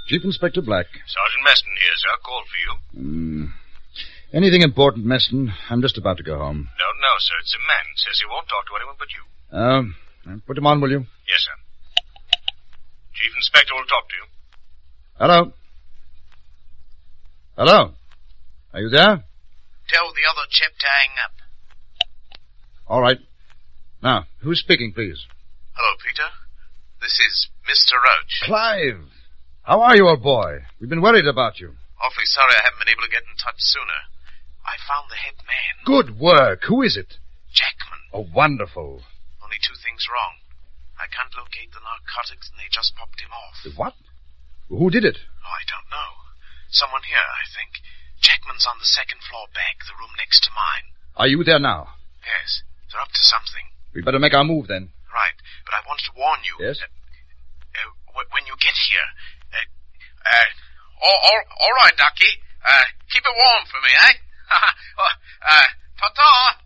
Chief Inspector Black. Sergeant Meston here, sir. Called for you. Anything important, Meston? I'm just about to go home. Don't know, sir. It's a man. Says he won't talk to anyone but you. Put him on, will you? Yes, sir. Chief Inspector will talk to you. Hello? Hello? Are you there? Tell the other chap to hang up. All right. Now, who's speaking, please? Hello, Peter. This is Mr. Roach. Clive! How are you, old boy? We've been worried about you. Awfully sorry I haven't been able to get in touch sooner. I found the head man. Good work. Who is it? Jackman. Oh, wonderful. Only two things wrong. I can't locate the narcotics, and they just popped him off. What? Who did it? Oh, I don't know. Someone here, I think. Jackman's on the second floor back, the room next to mine. Are you there now? Yes, they're up to something. We'd better make our move, then. Right, but I wanted to warn you. Yes? When you get here... all right, Ducky. Keep it warm for me, eh? Ta-ta!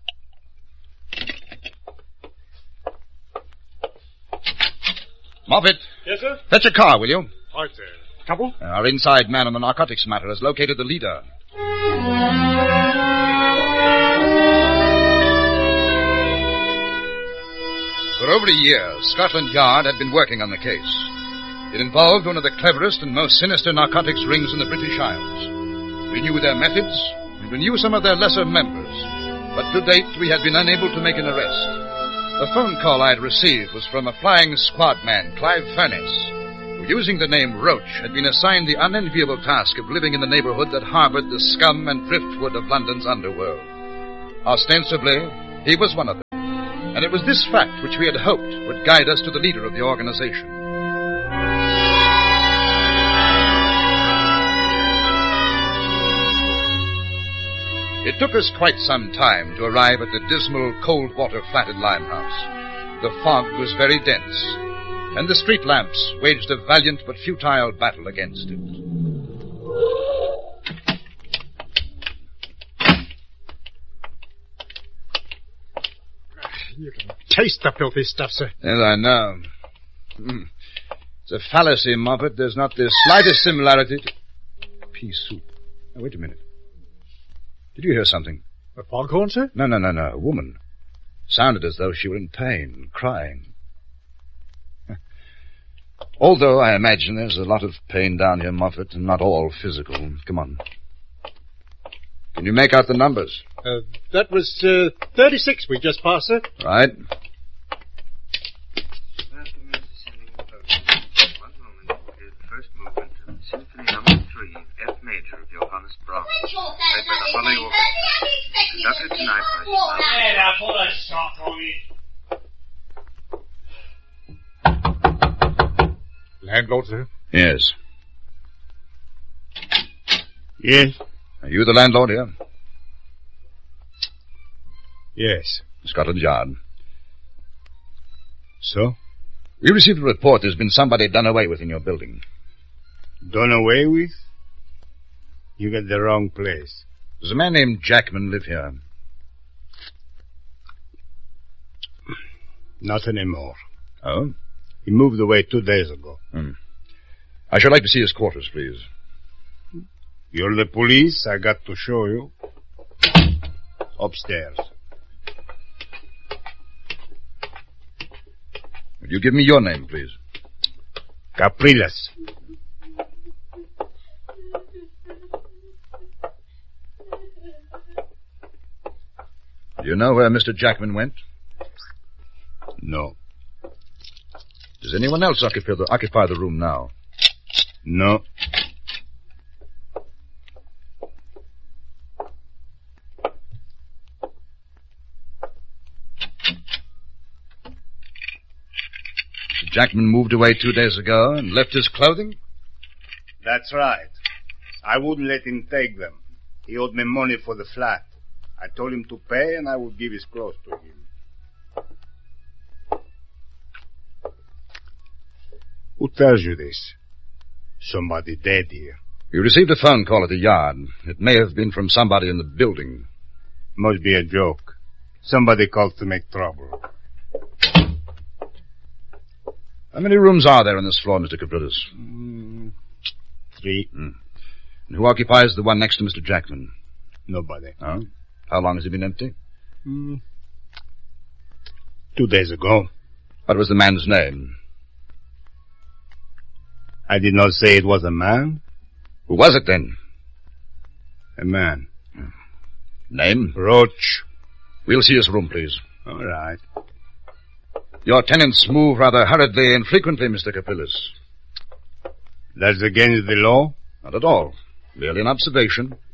Moffat. Yes, sir? Fetch a car, will you? Right, sir. Couple? Our inside man on the narcotics matter has located the leader. For over a year, Scotland Yard had been working on the case. It involved one of the cleverest and most sinister narcotics rings in the British Isles. We knew their methods, and we knew some of their lesser members. But to date, we had been unable to make an arrest. The phone call I had received was from a flying squad man, Clive Furness, who, using the name Roach, had been assigned the unenviable task of living in the neighborhood that harbored the scum and driftwood of London's underworld. Ostensibly, he was one of them, and it was this fact which we had hoped would guide us to the leader of the organization. It took us quite some time to arrive at the dismal Coldwater flat at Limehouse. The fog was very dense, and the street lamps waged a valiant but futile battle against it. You can taste the filthy stuff, sir. Yes, I know. It's a fallacy, Moffat. There's not the slightest similarity to... Pea soup. Now, wait a minute. Did you hear something? A foghorn, sir? No. A woman. Sounded as though she were in pain, crying. Although I imagine there's a lot of pain down here, Moffat, and not all physical. Come on. Can you make out the numbers? That was 36 we just passed, sir. Right. First movement of Symphony Number 3, F major of Johannes Brahms. Played by the Holly Orchestra. Conducted tonight by... Hey, now, pull that shot on me. Landlord, sir? Yes. Yes. Are you the landlord here? Yes. Scotland Yard. So? We received a report there's been somebody done away with in your building. Done away with? You got the wrong place. Does a man named Jackman live here? Not anymore. Oh? He moved away 2 days ago. I should like to see his quarters, please. You're the police. I got to show you. Upstairs. Would you give me your name, please? Capriles. Do you know where Mr. Jackman went? No. Does anyone else occupy the room now? No. Jackman moved away 2 days ago and left his clothing? That's right. I wouldn't let him take them. He owed me money for the flat. I told him to pay and I would give his clothes to him. Who tells you this? Somebody dead here. You received a phone call at the yard. It may have been from somebody in the building. Must be a joke. Somebody called to make trouble. How many rooms are there on this floor, Mr. Capriles? 3. And who occupies the one next to Mr. Jackman? Nobody. Oh? How long has it been empty? 2 days ago. What was the man's name? I did not say it was a man. Who was it, then? A man. Name? Roach. We'll see his room, please. All right. Your tenants move rather hurriedly and frequently, Mr. Capillis. That's against the law? Not at all. Merely an observation.